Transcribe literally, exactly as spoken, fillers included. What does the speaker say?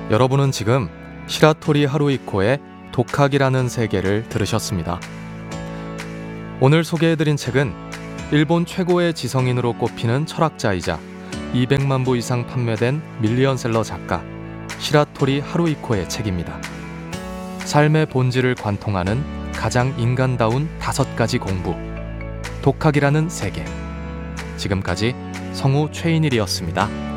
여러분은 지금 시라토리 하루이코의 독학이라는 세계를 들으셨습니다. 오늘 소개해드린 책은 일본 최고의 지성인으로 꼽히는 철학자이자 이백만 부 이상 판매된 밀리언셀러 작가 시라토리 하루이코의 책입니다. 삶의 본질을 관통하는 가장 인간다운 다섯 가지 공부, 독학이라는 세계. 지금까지 성우 최인일이었습니다.